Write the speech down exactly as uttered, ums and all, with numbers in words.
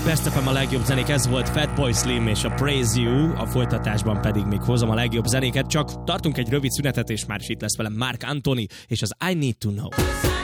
Best ef em a legjobb zenék, ez volt Fatboy Slim és a Praise You, a folytatásban pedig még hozom a legjobb zenéket, csak tartunk egy rövid szünetet, és már is itt lesz velem Marc Anthony és az I Need to Know.